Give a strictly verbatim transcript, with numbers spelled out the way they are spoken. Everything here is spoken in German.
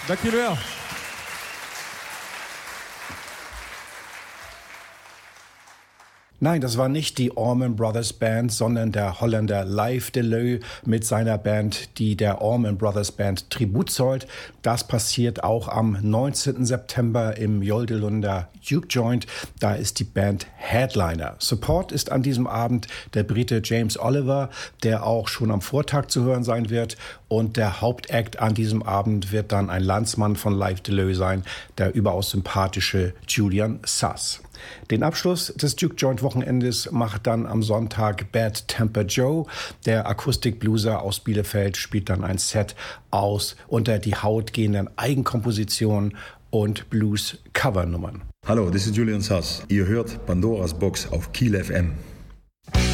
Dankjewel. Nein, das war nicht die Allman Brothers Band, sondern der Holländer Live Deleu mit seiner Band, die der Allman Brothers Band Tribut zollt. Das passiert auch am neunzehnten September im Joldelunder Juke Joint. Da ist die Band Headliner. Support ist an diesem Abend der Brite James Oliver, der auch schon am Vortag zu hören sein wird. Und der Hauptakt an diesem Abend wird dann ein Landsmann von Live Deleu sein, der überaus sympathische Julian Sass. Den Abschluss des Juke Joint Wochenendes macht dann am Sonntag Bad Temper Joe. Der Akustikblueser aus Bielefeld spielt dann ein Set aus unter die Haut gehenden Eigenkompositionen und Blues-Covernummern. Hallo, this is Julian Sass. Ihr hört Pandoras Box auf Kiel F M.